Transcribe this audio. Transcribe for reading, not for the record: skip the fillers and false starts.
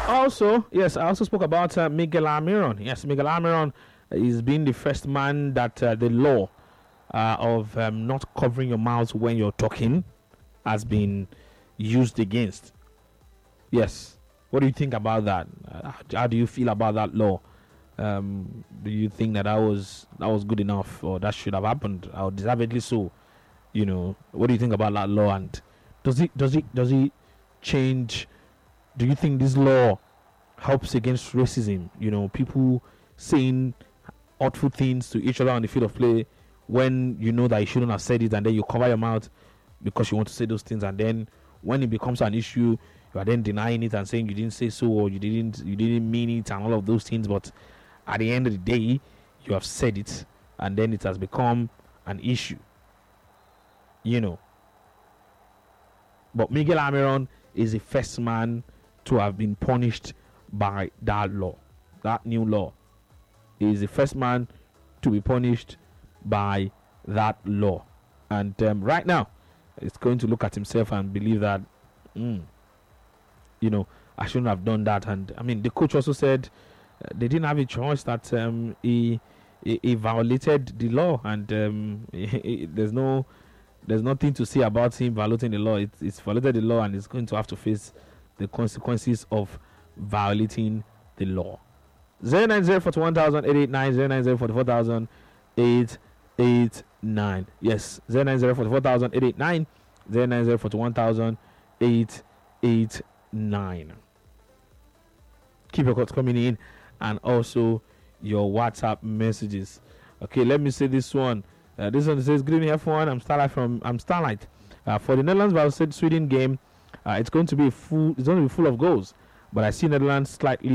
Also, yes, I also spoke about Miguel Almiron. Yes, Miguel Almiron is being the first man that the law of not covering your mouth when you're talking has been used against. Yes. What do you think about that? How do you feel about that law? Do you think that was good enough, or that should have happened, or deservedly so? What do you think about that law, and does it change? Do you think this law helps against racism? People saying hurtful things to each other on the field of play when you know that you shouldn't have said it, and then you cover your mouth because you want to say those things, and then when it becomes an issue, you are then denying it and saying you didn't say so, or you didn't mean it, and all of those things. But at the end of the day, you have said it, and then it has become an issue. But Miguel Almiron is the first man to have been punished by that law, that new law. He is the first man to be punished by that law. And right now, it's going to look at himself and believe that, I shouldn't have done that. And I mean, the coach also said they didn't have a choice, that he violated the law, and there's nothing to say about him violating the law. It's violated the law, and it's going to have to face the consequences of violating the law. 09041,889, 09044,889. Yes, 09044,889, 09041,889. Keep your calls coming in, and also your WhatsApp messages. Okay, let me say this one. This one says, "Good evening, everyone. I'm Starlight for the Netherlands versus Sweden game. It's going to be full of goals, but I see Netherlands slightly